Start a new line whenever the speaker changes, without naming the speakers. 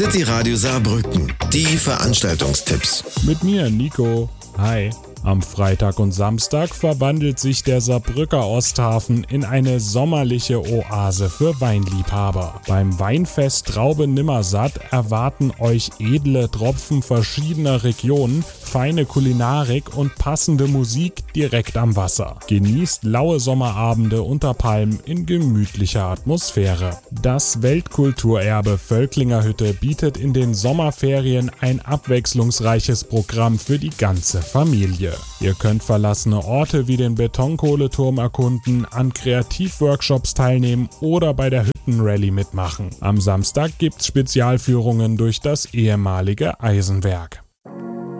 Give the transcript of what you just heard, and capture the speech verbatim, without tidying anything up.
City Radio Saarbrücken, die Veranstaltungstipps.
Mit mir, Nico. Hi. Am Freitag und Samstag verwandelt sich der Saarbrücker Osthafen in eine sommerliche Oase für Weinliebhaber. Beim Weinfest Traube Nimmersatt erwarten euch edle Tropfen verschiedener Regionen, feine Kulinarik und passende Musik direkt am Wasser. Genießt laue Sommerabende unter Palmen in gemütlicher Atmosphäre. Das Weltkulturerbe Völklingerhütte bietet in den Sommerferien ein abwechslungsreiches Programm für die ganze Familie. Ihr könnt verlassene Orte wie den Betonkohleturm erkunden, an Kreativworkshops teilnehmen oder bei der Hüttenrallye mitmachen. Am Samstag gibt's Spezialführungen durch das ehemalige Eisenwerk.